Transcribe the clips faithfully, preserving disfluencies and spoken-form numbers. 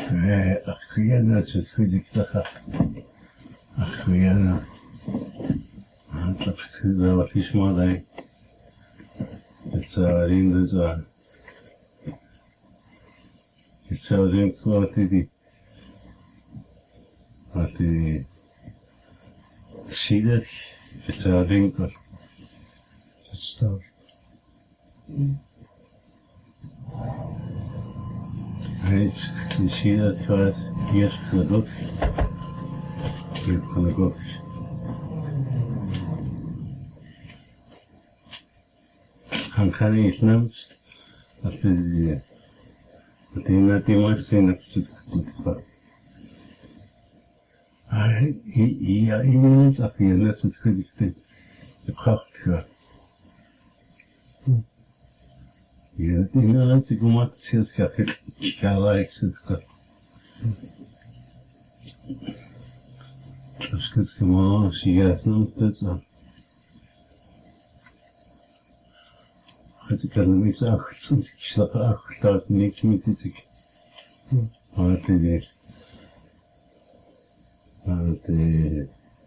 أخيانا تسكيلك لها أخيانا أنت بكذا وفيش ماضي التعليم ذا التعليم كوالتي دي كوالتي الشيدك التعليم كوال تستار هاي الشيدك كوال يشك لغوك يبقى لغوك Han kan inte nämnas att det är när det måste sina på. Nej, jag är ingen sak jag läser för det. Det praktiska. Ja, det är när det går att se ska kalla extra. Jag ska ska man säga något så. أتكلم إيش أخذ شلق أخذ تاسني كميتك هذا تدير هذا ت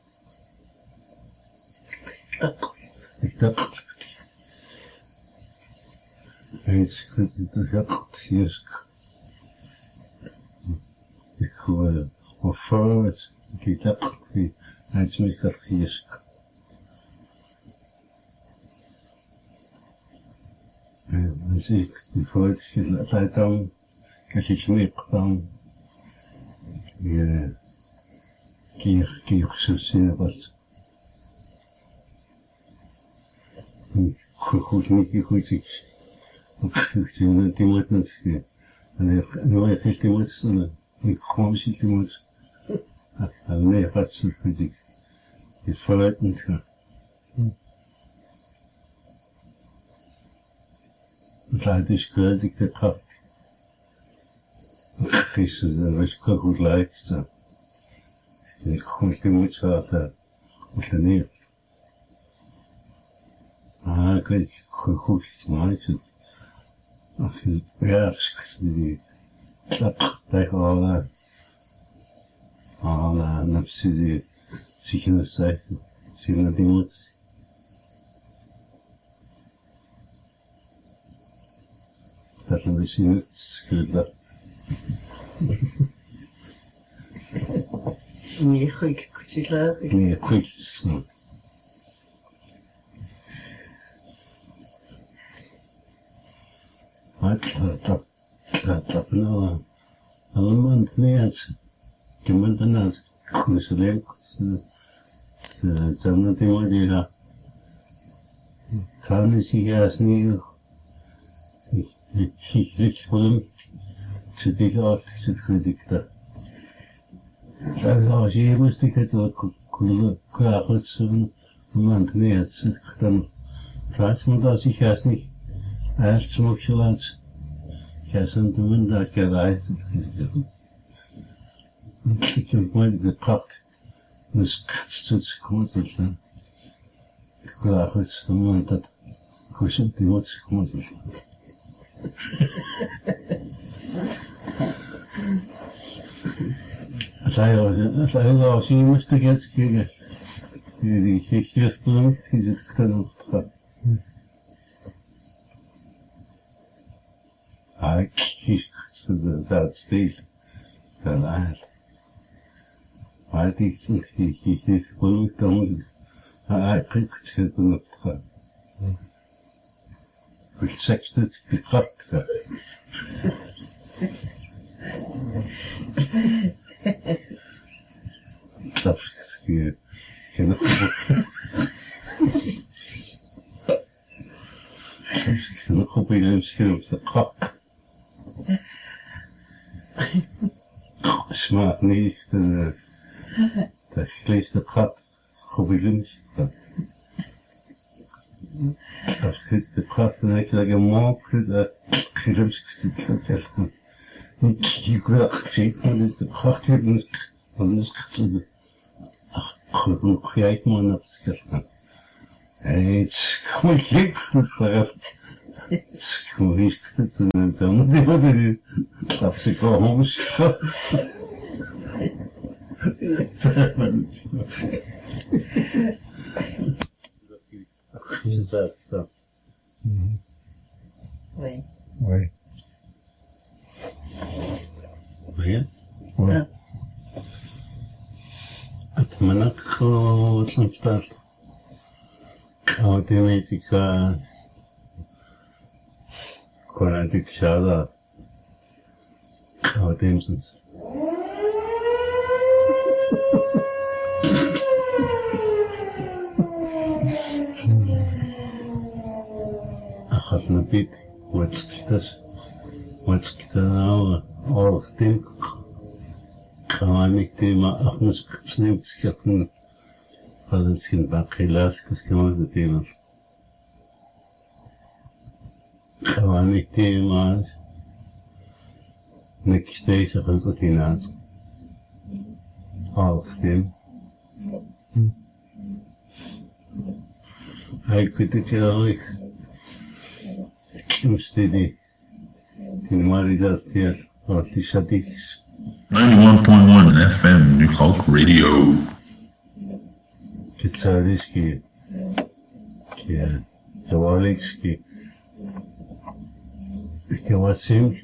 اكتبت إيش كنت تشقت يشك يكوى وفرت كتبت في إيش مشكلة يشك نسيك تفوت في الأطعام كشيشميق طعم كي كي خصوصية بس خوتني كي خوتك خوتني تيمات نسي أنا أنا يخش تيمات أنا يخوامش تيمات أنا يفاتش خوتك يفرط نتكلم Het is kwijt, ik heb gehad. Gisteren was ik ook goed lijkt. Ik kon het niet zo op de neer. Maar ik weet, ik kon goed iets maken. Ja, ik die dat tegen alle alle nafsi die zich in de cijfer zien dat iemand. Dat is misschien niet schuldig. Nee, goed, ik kan het laten. Nee, goed. Maar dat, dat, dat nou allemaal niet. Je moet dan als consulent, ze zijn dat iemand die dat. Kan is hier als niet. Ik lig voor hem. Ze tegen af, ze gezicht dat. Als je moest ik het ook klagen, zo'n moment nee, het zit dan. Plaats moet als ik juist niet. Eerst mocht je laten. Juist aan de moment dat je rijdt, het gezicht. Ik heb mooi gepakt. Dus katst het komt het dan. Ik klaag het de moment dat. Ik was op die emotie komt het. Zij als je moest ik eens kijken. Die geestjes bloemt, die zit gedaan op het gat. Ah, ik kies dat steeds. Dat eigenlijk. Maar die geestjes bloemt, dan moet ik. Ah, ik kijk het zitten op het gat. Het sekste gekrapt werd. Dat is weer geen goed. Soms is het nog op een misschien op de kap. Smaakt niet dat vlees de kap op een lunch. Dat is de kracht en ik zeg een mop, dat gerust zit. Ik wil gezegd, dat is de kracht hier van de schatsen. Ach, gelukkig jij man op schatsen. Het kan ik niet, dat is waar. Скучно, там делали, а психологом что? Oui. Oui. Oui. Oui. أتمنى خلاص نفتح أوتوماتيكا كوناتيك شادا أوتوماتيكس أخذنا بيت واتسكتش واتسكتنا أورختين كمانك تيما أخنس كتسنيم كتكتن فالنسكن باقي لاس كتكمان تيما كمانك تيما نكشتيش خلطتينات أورختين هاي كنت كلاويك كمستدي تنماري جاستيال واتي شاتيكس ninety-one point one F M New Hulk Radio. Кицарийский, Кавалийский, Кавасим,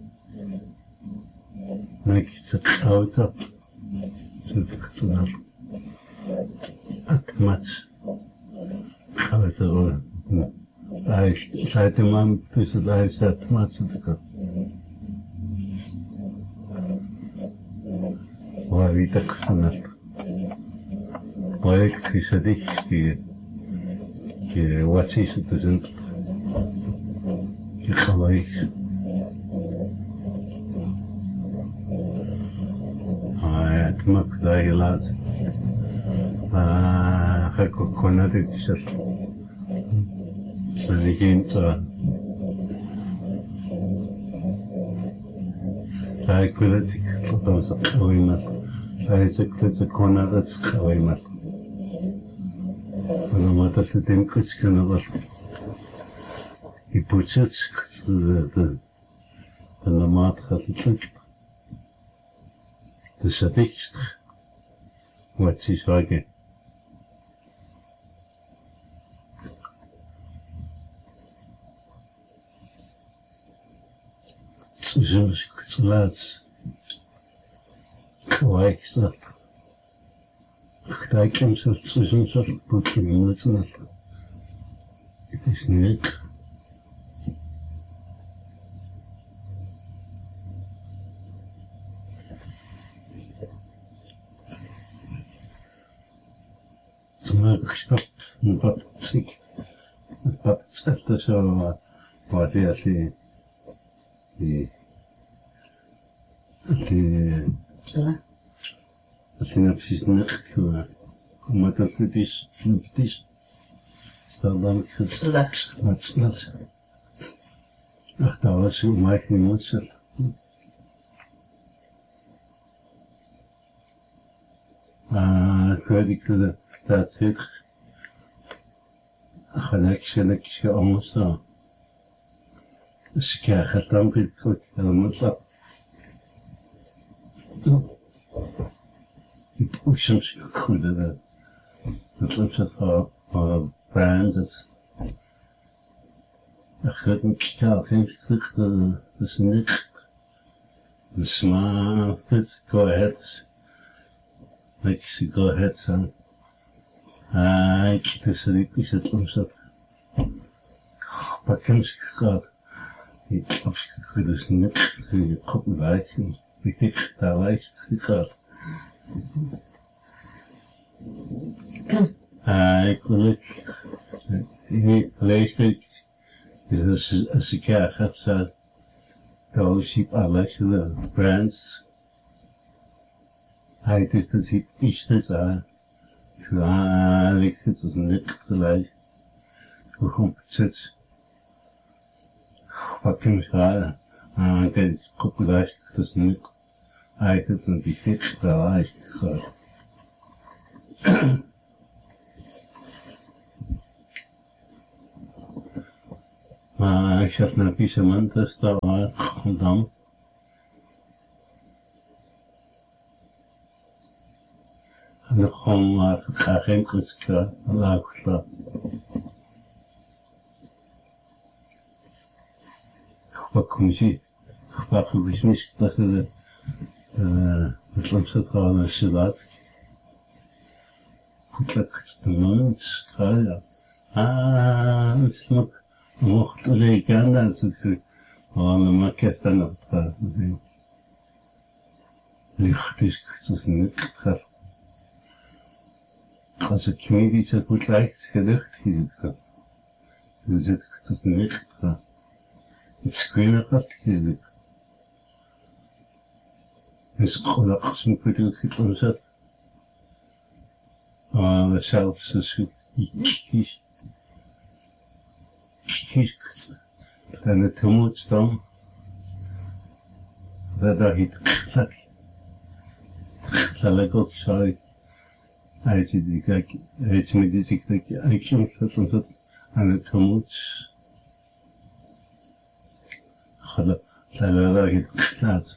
Накица Аута, Сутакцинар, Атмац, Аута, Ай, Сайтимам, ты сюда и Сатмац, это وهذه تكسنت ويكفي صديق كي كي واتيس تزنت كي خلايك هاي اتمك دايلات آه خلكو كوناتي تشر صديقين تا هاي كلتك تطوز قويمات هاي تكتز كوناتت قويمات ولما تسلتين كتش كنظر يبوتشتش كتش لما تخلتك تشتكش واتشيش واقع تجمش كتلات كوايك صار اختاك امسل تسوشن صار بوكي ملتنا اتشنيك تما كشباب نبات تسيك نبات تسالت شو واتي أسي في في أسي نفسي نخك وما تسلتيش نفتيش استخدامك Slaps. ما تسلت اختار شو مايك نموتشل آه كودي كده تاتيك خلاك شلك شو أمسا شكا ختم في الكوك المطلق يبوشمش كل هذا نطلبش الخواب على براندز أخذت كتاب في فكرة بسنك نسمع فت كوهت نكسي كوهت سان هاي كتسريك وشتلمشت بكمش كتاب يطلبش كده سنك يقبل عليك بيتك تعاليك كتاب هاي كلك هي ليش كده السكاة خدسة توشيب على شذا برانس هاي تتسيب إشتزا شو عالك تتسنك تلاي وهم بتسج فكم شغالة عن كده قبلاش تتسنك هاي تتسنك تلاي خال Maar شفنا في سمن تستوى خدام نخوم خاخين قسكا الله كلا خبكمشي خبكمشي تاخذ مثل مستقبل الشباب قلت لك تستمعون تستخيل آه اسمك وقت اللي كان تذكر وانا ما كيف انا اللي خديش كتسنك خاف خاص كميدي تقول لك كدخت كذا زيد كتسنك تسكين قفت كذا نسقط قسم كتير كتير مسات آه شاف سوسي كيش كيش أنا تموت تام هذا هيت خلك خلك شاي أيش ديكك أيش مديكك أيش مثلا أنا تموت خلا خلا هيت خلاص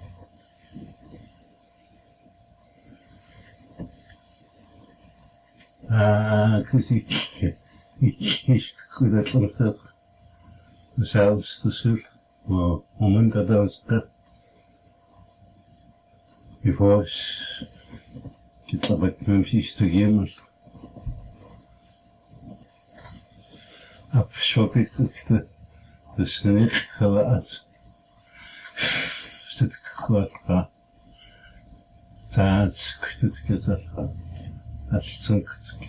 آه كذي إيش كذا تنفذ مساعد تصير ومن تدرس يفوش كتابك ممشيش تجيمل أبشوفي كذا السنين خلاص ستكخواتها تعال كذا كذا أتسنكتك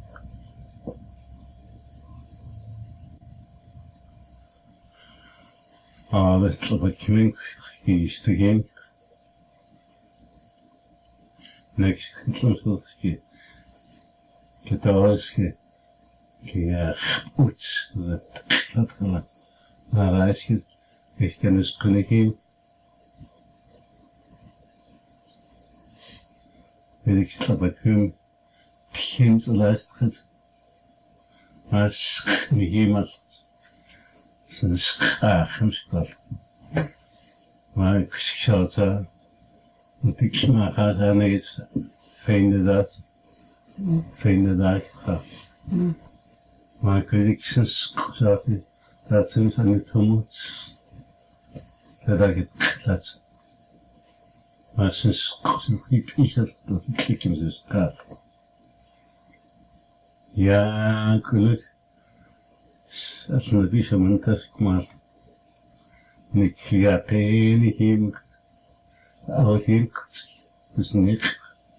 آه طبعا منك يشتغل لكن تلمسه كي كتواس كي كي أوتس تدخل ما رأيش كيف كان يسقني هذيك طبعا هم كيمز لاستخد ماش مهمة سنسخ خمس قال ما كشكشاتا وديك ما هذا نيس فين ذات فين ذاك ما كذيك سنسخ جاتي ذات سنس أن تموت هذاك ذات ما سنسخ سنخي بيشة تلك مزسكات يا كلك أصلا بيشة من تفك مال نكياتيني هيمك أو هيمك بس نك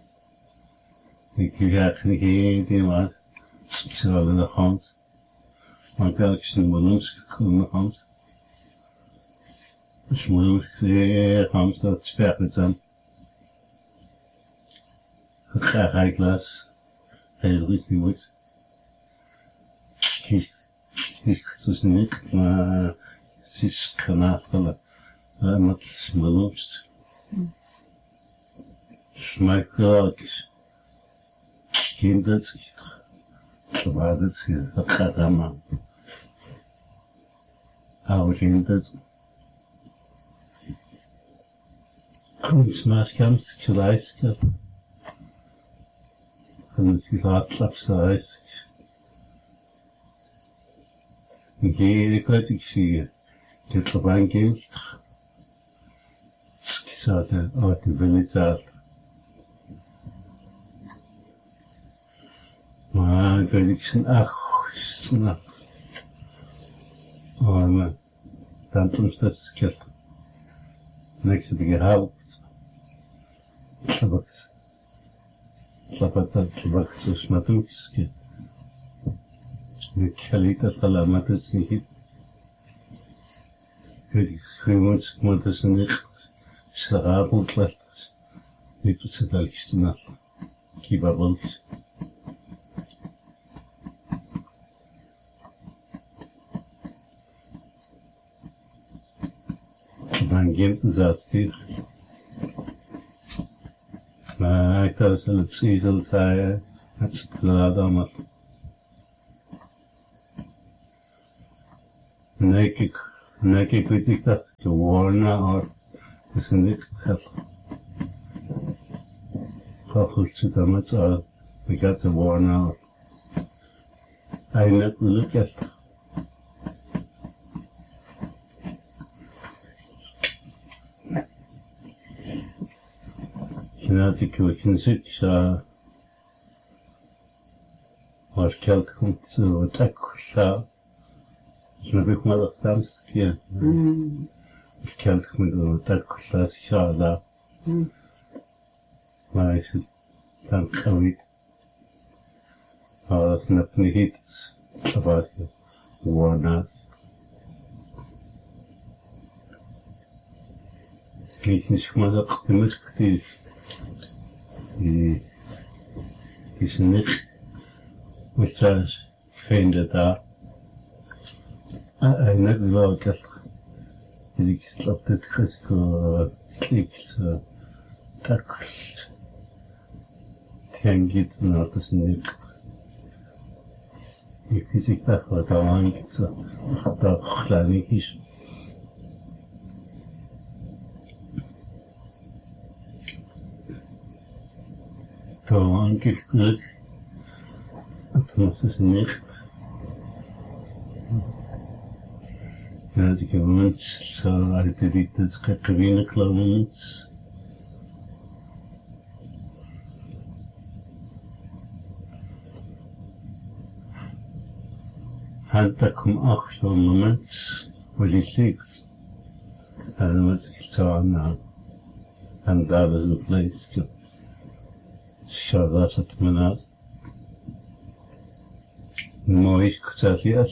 نكياتيني هيدي مال سوالي نخامس ما قالكش نمونمس كل نخامس بس مونمس كثير خامس لا تشبع بزن خاخ هاي كلاس هاي الغيس نموت كيف كيف خصوصنيك ما سيس كنافلة ما تسملوش ما يقولكش كين دتسي بعد دتسي خدامة أو كين دتسي كنت ماش كمس كلايسك كنت يطلع سلايسك نجي كاتك شيء كطبعاً كيف سكساتة أو تبنيتات ما كاتك سن أخ سنا أنا تانتم ستسكت نكس تجهاوت تبكت تبكت تبكت وش ما تمسك نكحليت السلامات السنين كذي خيمون سكمون تسنيق شغال وطلعت لبسة الكستنال كي بابلس طبعا جيمت ذاتي ما يترسل تسيجل ثايا هتسكت هذا مطلب Naked, naked with the warna or isn't it? Couple to the matter, we got the warna. I never look at. Genetic kinesic, uh, was calculated to attack, uh, Snabik mother thumbs, yeah. Calculated to attack, uh, Shada. I should thank Kawit. Uh, Snapney hits about the war not. Kies maar dat de musketief. Die is niet met zijn vrienden daar. Hij net wel dat ik slap dit risico slikt takst. Tengit naar dat niet. Ik zie ik dat wat aan het dat klein is. Zo aangekleed, het was dus niet. Ja, die gewend zo uit de dit het gekewine klauwens. Had dat kom ook zo'n moment waar die ligt. En dan was ik zo aan. En daar was het place. Шарашат манат. Мой кцафиас.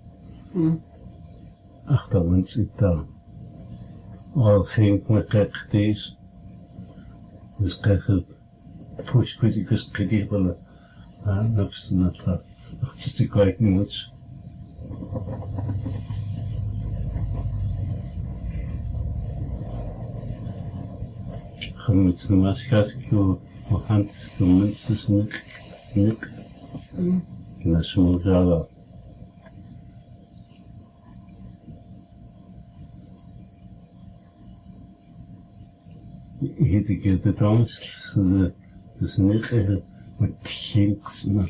Ахтаман цита. Ал хинк мекактис. Вискахат. Пуш кузикус кидибала. А напсната. Ахтсикайк нимуч. Хамит намаскаскю. وحنت كملت سنك نك نسمو جالا هيدي كده تامس سنك متشينك سنال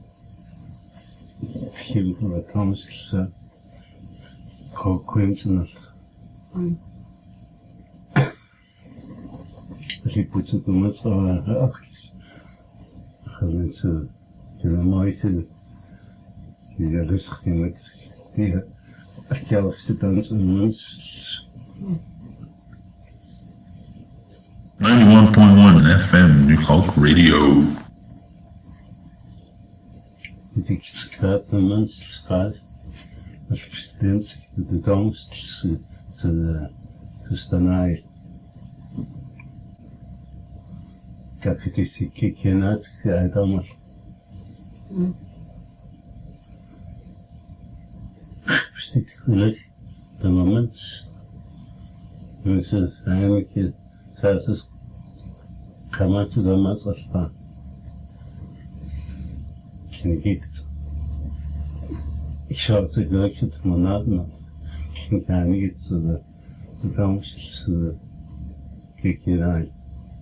تشينك متامس كوكوين سنال Als ik moet zitten met z'n acht, gaan mensen die mooi zitten, die rustig met die zelfs dansen mensen. ninety-one point one F M New Kalk Radio. Dus ik schrijf de mensen schrijf, als ik bestemd de danst ze ze staan. Как это сики кинатские, а это может. Почти как до момент, мы с вами сейчас команду дома зашла. Кингит. Еще за грехи монадно. Кингит за потому что кикирай.